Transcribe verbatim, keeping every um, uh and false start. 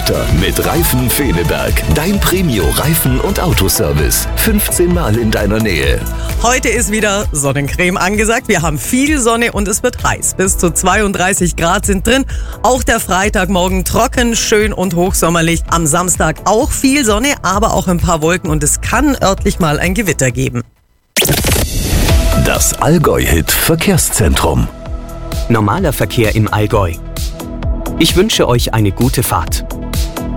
Wetter mit Reifen Feneberg. Dein Premio-Reifen- und Autoservice. fünfzehn Mal in deiner Nähe. Heute ist wieder Sonnencreme angesagt. Wir haben viel Sonne und es wird heiß. Bis zu zweiunddreißig Grad sind drin. Auch der Freitagmorgen trocken, schön und hochsommerlich. Am Samstag auch viel Sonne, aber auch ein paar Wolken und es kann örtlich mal ein Gewitter geben. Das Allgäu-Hit Verkehrszentrum. Normaler Verkehr im Allgäu. Ich wünsche euch eine gute Fahrt.